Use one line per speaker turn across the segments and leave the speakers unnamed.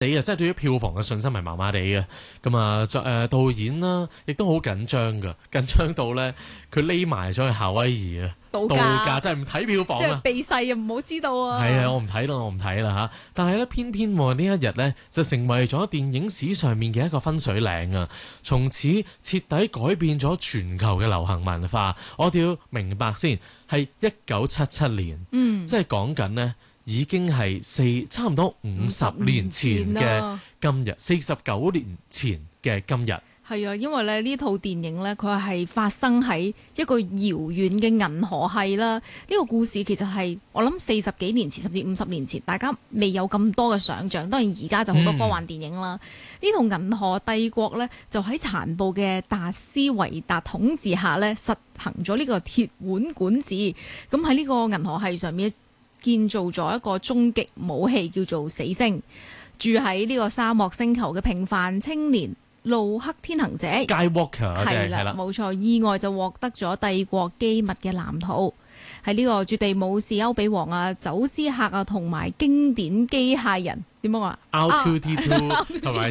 你啊，真係對於票房嘅信心係麻麻地嘅，咁啊，導演啦，亦都好緊張㗎，緊張到咧，佢匿埋咗去夏威夷啊，度假真係唔睇票房啊，
即係避世啊，唔好知道啊。
係啊，我唔睇啦嚇。但係咧，偏偏呢一日咧，就成為咗電影史上面嘅一個分水嶺啊！從此徹底改變咗全球嘅流行文化。我哋要明白先，係1977年，即係講緊呢。已經係差唔多50年前嘅今日，49年前嘅今日。
係啊，因為咧呢套電影呢，佢係發生喺一個遙遠嘅銀河系啦。呢個故事其實係我諗40幾年前甚至50年前，大家未有咁多嘅想像。當然而家就好多科幻電影啦。呢套銀河帝國呢，就喺殘暴嘅達斯維達統治下呢，實行咗呢個鐵腕管治。咁喺呢個銀河系上面，建造咗一個終極武器叫做死星。住喺呢個沙漠星球嘅平凡青年路克天行者
Skywalker
係啦，冇錯，意外就獲得咗帝國機密嘅藍圖。喺呢個絕地武士歐比王啊、走私客啊，同埋經典機械人點樣話
R2D2 同埋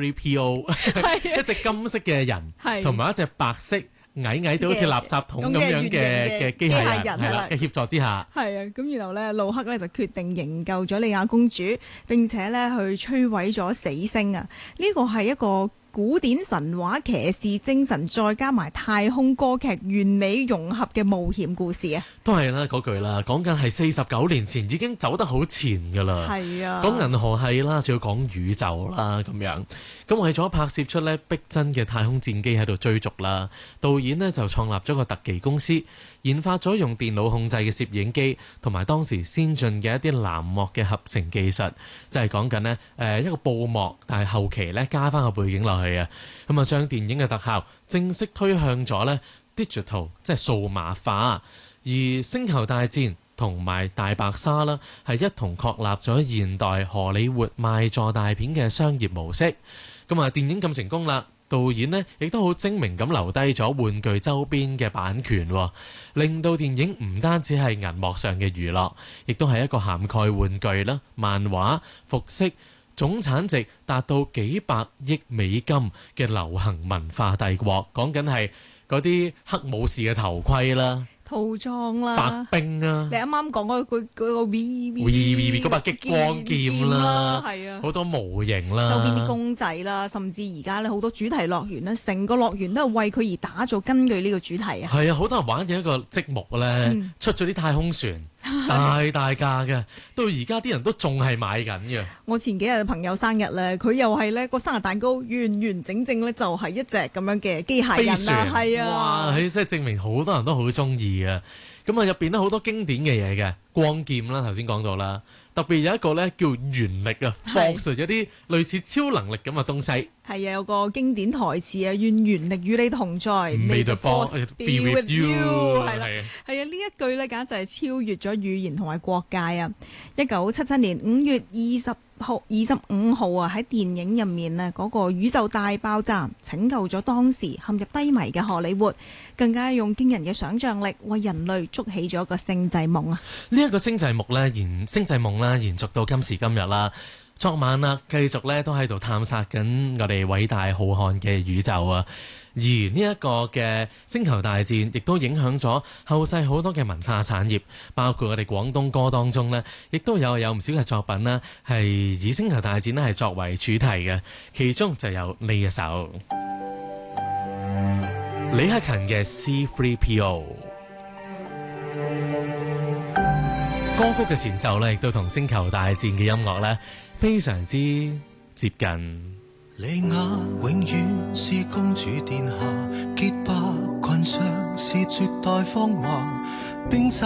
C3PO 一隻金色嘅人，同埋一隻白色矮到好似垃圾桶咁樣嘅機械人係啦嘅協助之下，
係啊，咁然後咧，路克咧就決定營救咗莉亞公主，並且咧去摧毀咗死星啊！呢個係一個古典神話騎士精神再加埋太空歌劇完美融合嘅冒險故事啊！
都係啦，嗰句啦，講緊係49年前已經走得好前噶啦。係啊，講銀河系啦，仲要講宇宙啦咁樣。咁為咗拍攝出呢逼真嘅太空戰機喺度追逐啦，導演呢就創立咗個特技公司，研發咗用電腦控制嘅攝影機，同埋當時先進嘅一啲藍幕嘅合成技術，即係講緊呢一個布幕，但係後期呢加翻個背景落去啊，咁啊將電影嘅特效正式推向咗呢 digital， 即係數碼化。而星球大戰同埋大白鯊啦，係一同確立咗現代荷里活賣座大片嘅商業模式。咁啊，電影咁成功啦，導演呢亦都好精明咁留低咗玩具周邊嘅版權，令到電影唔單止係銀幕上嘅娛樂，亦都係一個涵蓋玩具啦、漫畫、服飾，總產值達到幾百億美金嘅流行文化帝國。講緊係嗰啲黑武士嘅頭盔啦、
套裝啦、
白兵啊，
你啱啱講嗰個
V 嗰把激光劍啦，係啊，好多模型啦，
周邊啲公仔啦，甚至而家咧好多主題樂園咧，成個樂園都係為佢而打造，根據呢個主題啊。係
啊，好多人玩嘅一個積木咧，出咗啲太空船。大價嘅，到而家啲人都仲係買緊嘅。
我前幾日朋友生日咧，佢又係咧個生日蛋糕完完整整咧就係一隻咁樣嘅機械人啦，係啊，
哇！即係證明好多人都好中意啊。咁啊入邊咧好多經典嘅嘢嘅，光劍啦，頭先講到啦。特別有一個咧叫原力啊 ，Force 有啲類似超能力咁嘅東西。係
啊，有個經典台詞啊，願原力與你同在 ，May the Force be with you。係啦，係啊，呢一句咧簡直係超越咗語言同埋國界啊！1977年5月25號啊，喺電影入面啊，嗰個宇宙大爆炸拯救咗當時陷入低迷嘅荷里活，更加用驚人嘅想像力為人類築起咗一個星際夢啊！
呢一個星際夢咧，星際夢啦，延續到今時今日啦。昨晚啦，繼續咧都喺度探索緊我哋偉大浩瀚嘅宇宙啊！而呢一個嘅星球大戰，亦都影響咗後世好多嘅文化產業，包括我哋廣東歌當中呢，亦都有唔少嘅作品呢係以星球大戰呢係作為主題嘅，其中就有呢一首李克勤嘅 C3PO。歌曲嘅前奏呢，亦都同星球大戰嘅音樂呢非常之接近。
莉亞永遠是公主殿下，潔白裙上是絕代芳華，冰